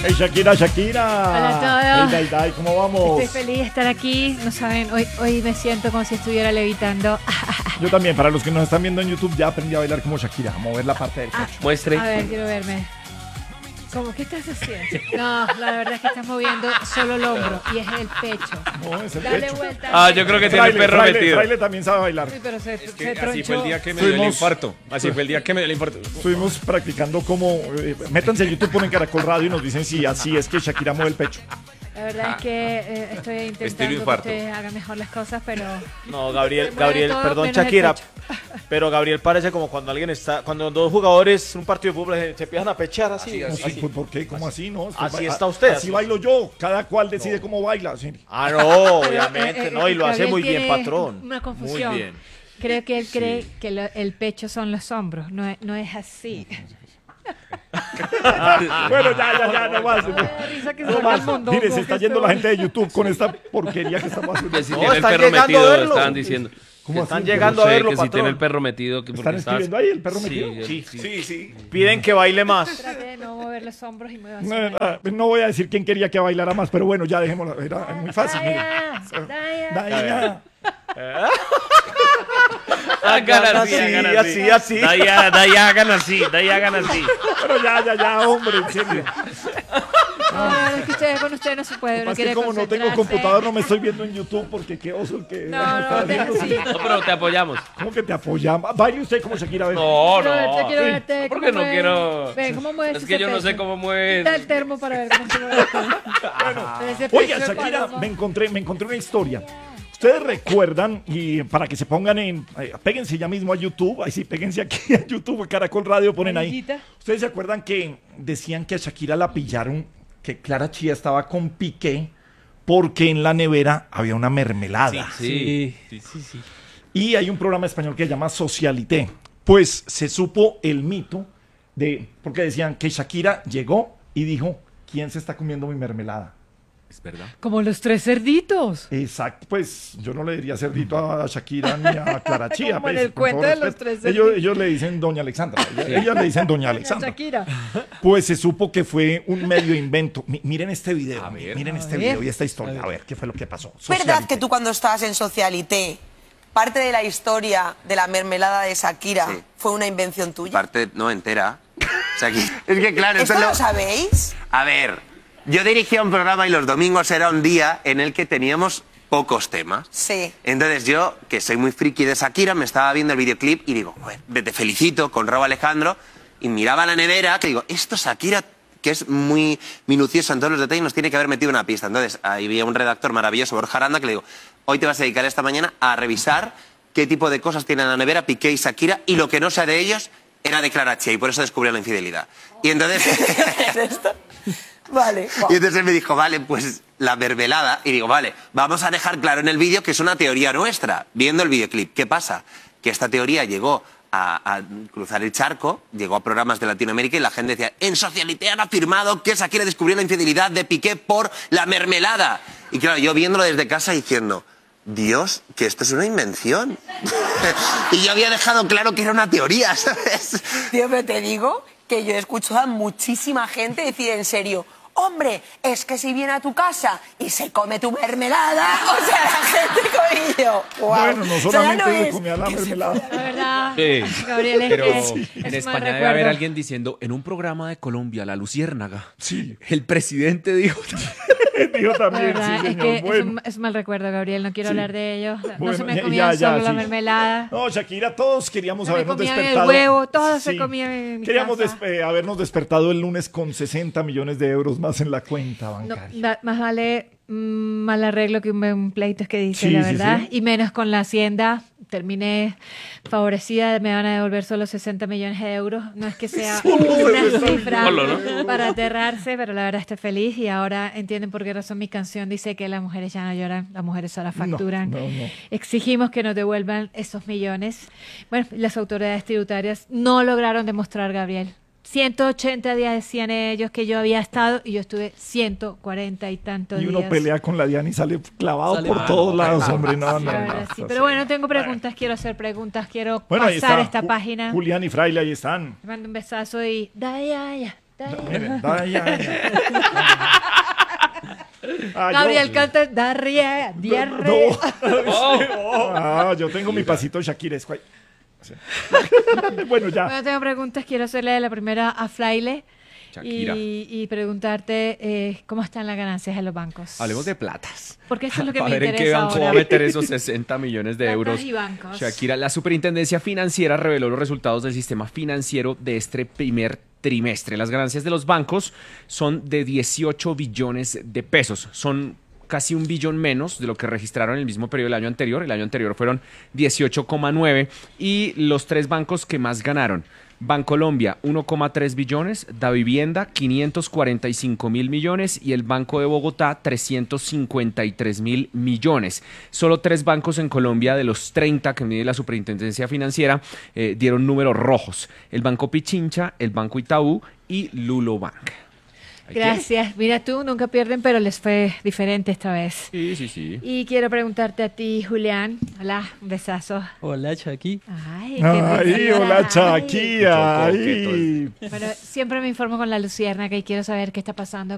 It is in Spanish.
Hey, Shakira, Shakira. Hola a todos. Hey, Dai, ¿cómo vamos? Estoy feliz de estar aquí. No saben, hoy me siento como si estuviera levitando. Yo también, para los que nos están viendo en YouTube, ya aprendí a bailar como Shakira, a mover la parte del pecho. Muestre. A ver, quiero verme. ¿Cómo? ¿Qué estás haciendo? No, la verdad es que estás moviendo solo el hombro y es el pecho. No, es el Dale pecho. vuelta. Ah, yo creo que tiene el perro metido. Fraile también sabe bailar. Uy, pero se Así tronchó. fue el día que me dio el infarto. Así fue el día que me dio el infarto. Estuvimos practicando como... métanse a YouTube, ponen Caracol Radio y nos dicen si así es que Shakira mueve el pecho. La verdad es que estoy Estilo intentando que infarto. ustedes hagan mejor las cosas, pero... No, Gabriel, Se mueve todo perdón, menos el Shakira. pecho. Pero Gabriel parece como cuando alguien está, cuando dos jugadores, un partido de fútbol, se empiezan a pechar así. No, sí, ¿por qué? ¿Cómo así? No, Así está usted, Así así. bailo yo. Cada cual decide cómo baila. Sí. Ah, no, obviamente, no, y lo hace Gabriel muy bien, tiene patrón. Una confusión. Muy bien. Creo que él cree que el pecho son los hombros, no es así. Bueno, ya, no más. Me da risa que No salga más. el mondongo, Mire, se que está yendo la gente de YouTube con esta porquería que estamos haciendo. Que si No, tiene el están perro llegando a metido, verlo. estaban diciendo. ¿Cómo Están así? llegando No a sé, verlo, que si tiene patrón. el perro metido. Que ¿Están porque estás... escribiendo ahí el perro metido? Sí. Piden que baile más. Trate de no mover los hombros y mueva así. No voy a decir quién quería que bailara más, pero bueno, ya dejémoslo. Era muy fácil. Mire. Daya. Daya. Hagan así, así. Daya, hagan así. Pero ya, hombre, en serio. No, la verdad es que con ustedes no se puede. Lo que Uno pasa es quiere que como no tengo concentrarse. computador, no me estoy viendo en YouTube porque qué oso que No, me está deja haciendo. así. No, pero te apoyamos. ¿Cómo que te apoyamos? Baile usted como Shakira, a ver. No, Quiero verte, no. quiero verte. No, ¿Cómo porque no mueves? quiero. Ven, ¿cómo mueves Es que ese yo no sé pecho? cómo mueves. Quita el termo para ver cómo se mueve. Ese Oiga, pecho de Shakira, paloma. me encontré una historia. Ustedes recuerdan, y para que se pongan péguense ya mismo a YouTube, ahí sí, péguense aquí a YouTube, a Caracol Radio, ponen ahí. Amiguita. Ustedes se acuerdan que decían que a Shakira la pillaron, que Clara Chía estaba con Piqué, porque en la nevera había una mermelada. Sí. Y hay un programa español que se llama Socialité. Pues se supo el mito porque decían que Shakira llegó y dijo, ¿quién se está comiendo mi mermelada? Es verdad. Como los tres cerditos. Exacto, pues yo no le diría cerdito a Shakira ni a Clara Chía. Como en pues, el con cuento todo de los respeto. tres cerditos. Ellos le dicen Doña Alexandra. Ellas le dicen Doña Alexandra. Shakira. Pues se supo que fue un medio invento. Miren este video, A ver. miren este A video ver. y esta historia. A ver, ¿qué fue lo que pasó? ¿Es verdad Socialité. que tú cuando estabas en Socialité, parte de la historia de la mermelada de Shakira Sí. fue una invención tuya? Parte, no, entera. O sea, es que claro, ¿Esto esto lo lo... sabéis? A ver, yo dirigía un programa y los domingos era un día en el que teníamos pocos temas. Sí. Entonces yo, que soy muy friki de Shakira, me estaba viendo el videoclip y digo, "Joder, te felicito con Raúl Alejandro", y miraba la nevera, que digo, esto Shakira, que es muy minuciosa en todos los detalles, nos tiene que haber metido una pista. Entonces ahí había un redactor maravilloso, Borja Aranda, que le digo, hoy te vas a dedicar esta mañana a revisar qué tipo de cosas tienen en la nevera Piqué y Shakira, y lo que no sea de ellos era de Clara Chía, y por eso descubrió la infidelidad. Y entonces... ¿Esto? Vale. Y entonces él me dijo, vale, pues la mermelada. Y digo, vale, vamos a dejar claro en el vídeo que es una teoría nuestra, viendo el videoclip. ¿Qué pasa? Que esta teoría llegó a cruzar el charco, llegó a programas de Latinoamérica y la gente decía, en Socialité han afirmado que Shakira descubrió la infidelidad de Piqué por la mermelada. Y claro, yo viéndolo desde casa diciendo, Dios, que esto es una invención. Y yo había dejado claro que era una teoría, ¿sabes? Tío, pero te digo que yo he escuchado a muchísima gente decir en serio, hombre, es que si viene a tu casa y se come tu mermelada, o sea, la gente con ello. Wow. Bueno, no solamente O sea, se es comía la mermelada. La verdad, Sí. Gabriel, es Pero que es en un mal España debe recuerdo. haber alguien diciendo, en un programa de Colombia, La Luciérnaga, Sí, el presidente dijo... dijo La también, verdad sí, es señor. que Bueno. es un mal recuerdo, Gabriel. No quiero Sí. hablar de ellos. No Bueno, se me ya, comían ya, solo la sí. mermelada. No, Shakira, todos queríamos Se me habernos comían el despertado. huevo, todo se comía en mi Queríamos casa. habernos despertado el lunes con 60 millones de euros más en la cuenta No, bancaria. más vale mal arreglo que un buen pleito, es que dice, Sí, la sí, verdad. sí. Y menos con la Hacienda. Terminé favorecida, me van a devolver solo 60 millones de euros. No es que sea una cifra Solo, para aterrarse, pero la verdad estoy feliz y ahora entienden por qué razón mi canción dice que las mujeres ya no lloran, las mujeres solo facturan. no. Exigimos que nos devuelvan esos millones. Bueno, las autoridades tributarias no lograron demostrar, Gabriel. 180 días decían ellos que yo había estado y yo estuve 140 y tantos Y días. uno pelea con la Diana y sale clavado Sale por mal. todos lados, hombre. No, no, La no. verdad, sí. Pero bueno, tengo preguntas, quiero hacer preguntas, quiero Bueno, ahí pasar está. esta página. Julián y Fraile, ahí están. Te mando un besazo y... Daya, Miren, Daya. Gabriel canta diarrea. Yo tengo mi pasito Shakira. Sí. Bueno, ya. Bueno, tengo preguntas. Quiero hacerle la primera a Fraile Shakira. y preguntarte cómo están las ganancias de los bancos. Hablemos de platas. Porque eso es lo que Para me ver en qué interesa banco va a ahora. meter esos 60 millones de Platas euros. y bancos. Shakira, la Superintendencia Financiera reveló los resultados del sistema financiero de este primer trimestre. Las ganancias de los bancos son de 18 billones de pesos. Son casi 1 billón menos de lo que registraron en el mismo periodo del año anterior. El año anterior fueron 18,9. Y los tres bancos que más ganaron: Bancolombia, 1,3 billones, Davivienda, 545.000 millones y el Banco de Bogotá, 353.000 millones. Solo 3 bancos en Colombia de los 30 que mide la Superintendencia Financiera dieron números rojos: el Banco Pichincha, el Banco Itaú y Lulobank. Ahí Gracias. Mira tú, nunca pierden, pero les fue diferente esta vez. tienes. Sí. Y quiero preguntarte a ti, Julián. Hola, un besazo. Hola, Chucky. Ay, qué Ay, preciosa. hola, Ay. Shakira. Mucho coqueto. Ay. Bueno, siempre me informo con la Luciérnaga y quiero saber qué está pasando